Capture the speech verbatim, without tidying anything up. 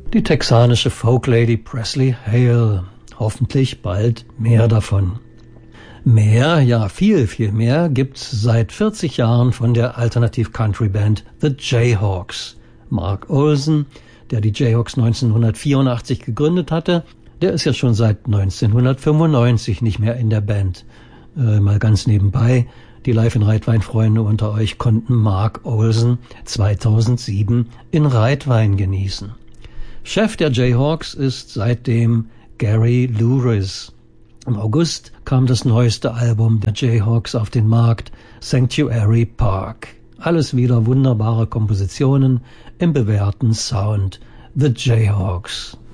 Die texanische Folklady Presley Hale. Hoffentlich bald mehr davon. Mehr, ja viel, viel mehr gibt's seit vierzig Jahren von der Alternativ-Country-Band The Jayhawks. Mark Olson, der die Jayhawks neunzehnhundertvierundachtzig gegründet hatte, der ist ja schon seit neunzehnhundertfünfundneunzig nicht mehr in der Band. Äh, mal ganz nebenbei, die Live in Reitwein-Freunde unter euch konnten Mark Olson zweitausendsieben in Reitwein genießen. Chef der Jayhawks ist seitdem Gary Louris. Im August kam das neueste Album der Jayhawks auf den Markt, Sanctuary Park. Alles wieder wunderbare Kompositionen im bewährten Sound. The Jayhawks.